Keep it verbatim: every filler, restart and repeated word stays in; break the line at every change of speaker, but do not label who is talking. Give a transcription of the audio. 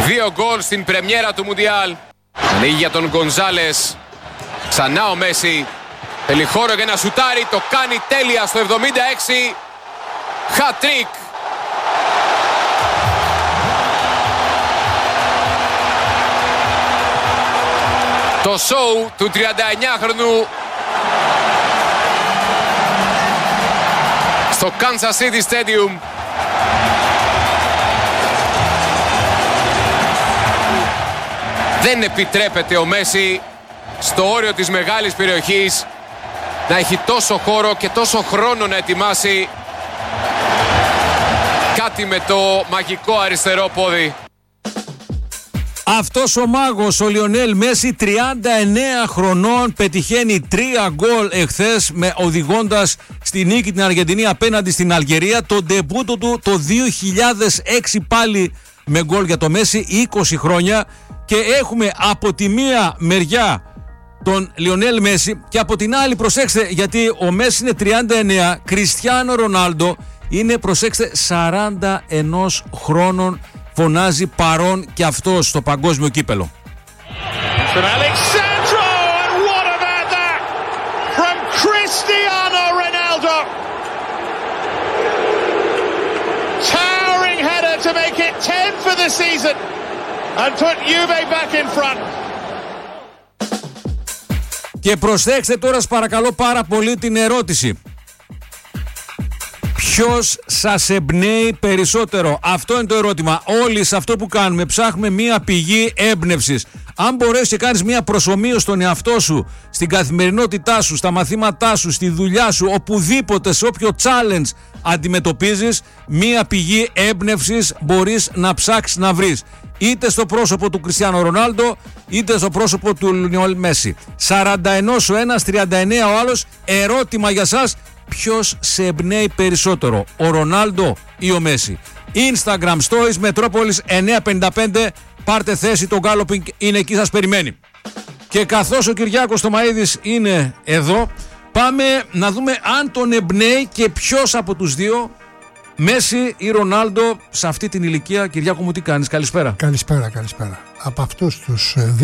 Δύο γκολ στην πρεμιέρα του Μουντιάλ. Ανοίγει για τον Γκονζάλες. Ξανά ο Μέση. Θέλει χώρο για να σουτάρει. Το κάνει τέλεια στο εβδομήντα έξι. Χατρίκ. Το σόου του τριανταεννιάχρονου στο Kansas City Stadium. Δεν επιτρέπεται ο Μέση στο όριο της μεγάλης περιοχής να έχει τόσο χώρο και τόσο χρόνο να ετοιμάσει κάτι με το μαγικό αριστερό πόδι.
Αυτός ο μάγος, ο Λιονέλ Μέση, τριάντα εννέα χρονών, πετυχαίνει τρία γκολ εχθές, με οδηγώντας στη νίκη την Αργεντινή απέναντι στην Αλγερία. Το ντεμπούτο του το δύο χιλιάδες έξι πάλι με γκολ για το Μέση, είκοσι χρόνια. Και έχουμε από τη μία μεριά τον Λιονέλ Μέση και από την άλλη, προσέξτε, γιατί ο Μέση είναι τριάντα εννέα, Κριστιάνο Ρονάλντο είναι, προσέξτε, σαράντα ένα χρόνων, φωνάζει παρόν και αυτός στο παγκόσμιο κύπελο.
To make it ten for the season and put Juve back in front.
Και προσέξτε τώρα, σας παρακαλώ πάρα πολύ, την ερώτηση. Ποιος σας εμπνέει περισσότερο? Αυτό είναι το ερώτημα. Όλοι σε αυτό που κάνουμε ψάχνουμε μία πηγή έμπνευσης. Αν μπορέσεις και κάνεις μία προσομοίωση στον εαυτό σου, στην καθημερινότητά σου, στα μαθήματά σου, στη δουλειά σου, οπουδήποτε, σε όποιο challenge αντιμετωπίζεις, μία πηγή έμπνευσης μπορείς να ψάξεις να βρεις. Είτε στο πρόσωπο του Κριστιάνο Ρονάλντο, είτε στο πρόσωπο του Λιονέλ Μέση. σαράντα ένα ο ένας, τριάντα εννέα ο άλλος. Ερώτημα για σας: ποιος σε εμπνέει περισσότερο, ο Ρονάλντο ή ο Μέση? Instagram Stories Μετρόπολης εννιακόσια πενήντα πέντε. Πάρτε θέση, το Galloping είναι εκεί, σας περιμένει. Και καθώς ο Κυριάκος Τομαΐδης είναι εδώ, πάμε να δούμε αν τον εμπνέει και ποιος από τους δύο, Μέση ή Ρονάλντο, σε αυτή την ηλικία. Κυριάκο μου, τι κάνεις? Καλησπέρα.
Καλησπέρα, καλησπέρα. Από αυτούς τους